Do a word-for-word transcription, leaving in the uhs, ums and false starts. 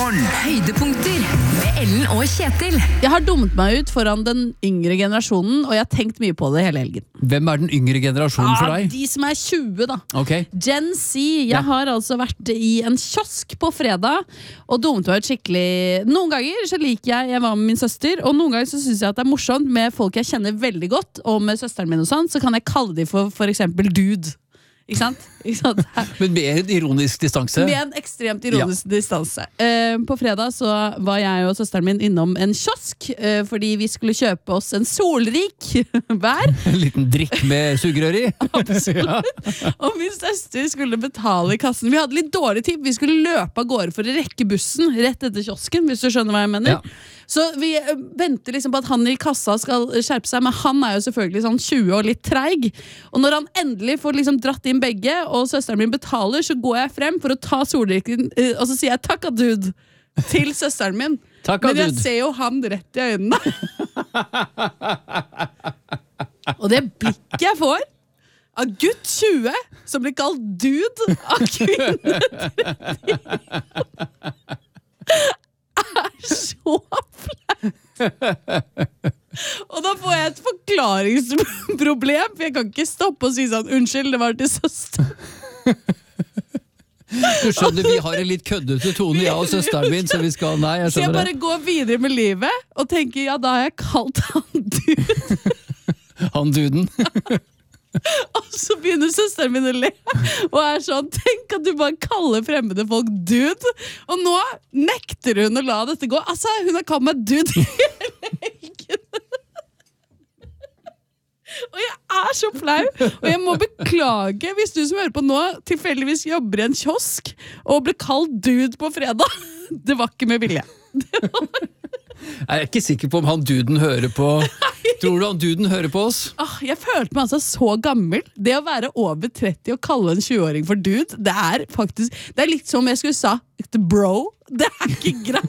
Morgen. Høydepunkter med Ellen og Kjetil. Jeg har dummet meg ut foran den yngre generasjonen, og jeg har tenkt mye på det hele helgen. Hvem er den yngre generasjonen for Ah, deg? de som er tjue, da. Ok. Gen Z. Jeg Ja. har altså vært i en kiosk på fredag og dummet meg ut skikkelig. Noen ganger så liker jeg Jeg var med min søster, og noen ganger så synes jeg at det er morsomt med folk jeg kjenner veldig godt, og med søsteren min og sånn, så kan jeg kalle de for for eksempel dude. Ikke sant? Ikke sant? Men med en ironisk distanse. Med en ekstremt ironisk distanse. Eh, på fredag så var jeg og søsteren min innom en kiosk, eh, fordi vi skulle kjøpe oss en solrik hver. En liten drikk med sugerør i. Absolutt. Og min søster skulle betale i kassen. Vi hadde litt dårlig tid. Vi skulle løpe av gårde for å rekke bussen rett etter kiosken, hvis du skjønner hva jeg mener. Ja. Så vi eh, venter liksom på at han i kassa skal skjerpe seg, men han er jo selvfølgelig sånn tjue og litt treig. Og når han endelig får liksom dratt inn begge, og søsteren min betaler, så går jeg frem for å ta soldrikken, eh, og så sier jeg takk, dude, til søsteren min. Takk, Men jeg dude. ser jo han rett i øynene. Og det blikket jeg får av gutt tjue som blir kalt dude av kvinne tretti, er så flaut. Og da får jeg et forklaringsproblem, for jeg kan ikke stoppe og si sånn, unnskyld, det var til søster. Du skjønner, vi har en litt køddete tone, jeg og søsteren min, så vi skal, nei, jeg Så jeg skjønner bare det. går videre med livet og tenker, ja, da har jeg kalt han dude. Han duden. Og så begynner søsteren min å le og er sånn, tenk at du bare kaller fremmede folk dude. Og nå nekter hun å la dette gå. Altså, hun har kalt meg dude hele helgen. Og jeg er så flau. Og jeg må beklage hvis du som hører på nå tilfeldigvis jobber i en kiosk og ble kalt dude på fredag. Det var ikke med vilje. Jeg er ikke sikker på om han duden hører på. Tror du han duden hører på oss? Ah, jeg følte meg altså så gammel. Det å være over tretti og kalle en tjue-åring for dude, det er faktisk, det er litt som jeg skulle sagt bro. Det er ikke greit.